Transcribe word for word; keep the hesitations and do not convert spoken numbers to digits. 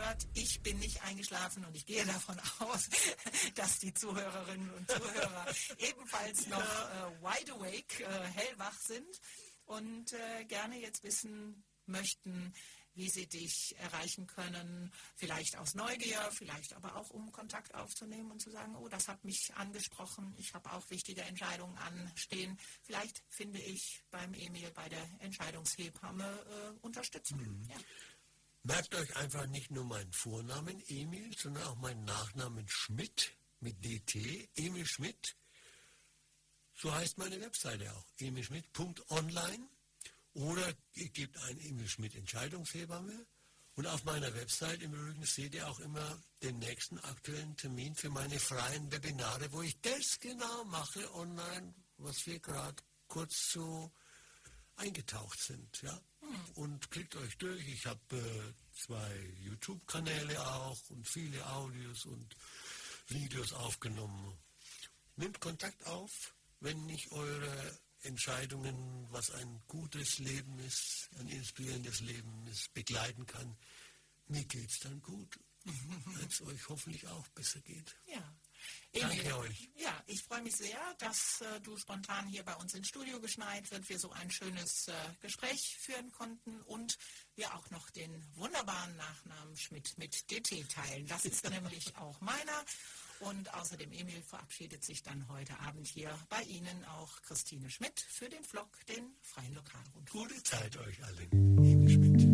gehört, ich bin nicht eingeschlafen und ich gehe davon aus, dass die Zuhörerinnen und Zuhörer ebenfalls noch äh, wide awake, äh, hellwach sind und äh, gerne jetzt wissen möchten, wie sie dich erreichen können, vielleicht aus Neugier, vielleicht aber auch um Kontakt aufzunehmen und zu sagen, oh, das hat mich angesprochen, ich habe auch wichtige Entscheidungen anstehen. Vielleicht finde ich beim Emil bei der Entscheidungshebamme äh, Unterstützung. Mhm. Ja. Merkt euch einfach nicht nur meinen Vornamen Emil, sondern auch meinen Nachnamen Schmidt mit D T, Emil Schmidt. So heißt meine Webseite auch, emil schmidt punkt online. Oder ihr gebt ein Emil Schmidt Entscheidungshebamme und auf meiner Website im Übrigen seht ihr auch immer den nächsten aktuellen Termin für meine freien Webinare, wo ich das genau mache online, was wir gerade kurz so eingetaucht sind. Ja? Hm. Und klickt euch durch. Ich habe äh, zwei YouTube-Kanäle auch und viele Audios und Videos aufgenommen. Nehmt Kontakt auf, wenn ich eure Entscheidungen, was ein gutes Leben ist, ein inspirierendes Leben ist, begleiten kann. Mir geht es dann gut, weil es euch hoffentlich auch besser geht. Ja. Danke Emil, euch. Ja, ich freue mich sehr, dass äh, du spontan hier bei uns ins Studio geschneit wird, wir so ein schönes äh, Gespräch führen konnten und wir auch noch den wunderbaren Nachnamen Schmidt mit D T teilen. Das ist nämlich auch meiner. Und außerdem, Emil, verabschiedet sich dann heute Abend hier bei Ihnen auch Christine Schmidt für den Vlog, den Freien Lokalrundfunk. Gute Zeit euch allen. Emil Schmidt.